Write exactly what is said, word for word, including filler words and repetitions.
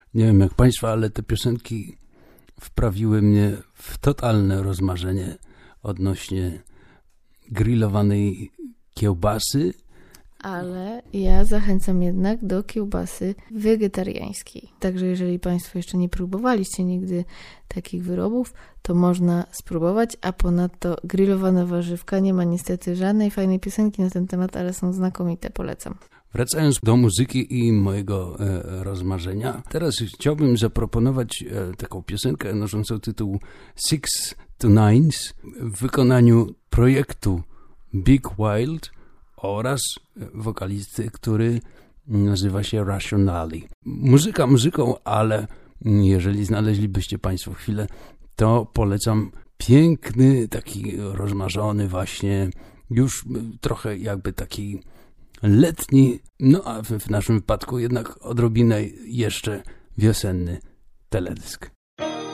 Nie wiem jak Państwa, ale te piosenki wprawiły mnie w totalne rozmarzenie odnośnie grillowanej kiełbasy. Ale ja zachęcam jednak do kiełbasy wegetariańskiej. Także jeżeli Państwo jeszcze nie próbowaliście nigdy takich wyrobów, to można spróbować, a ponadto grillowana warzywka nie ma niestety żadnej fajnej piosenki na ten temat, ale są znakomite, polecam. Wracając do muzyki i mojego e, rozmarzenia, teraz chciałbym zaproponować e, taką piosenkę noszącą tytuł Six to Nines w wykonaniu projektu Big Wild oraz wokalisty, który nazywa się Rationali. Muzyka muzyką, ale jeżeli znaleźlibyście Państwo chwilę, to polecam piękny, taki rozmarzony właśnie, już trochę jakby taki letni, no a w naszym wypadku jednak odrobinę jeszcze wiosenny teledysk.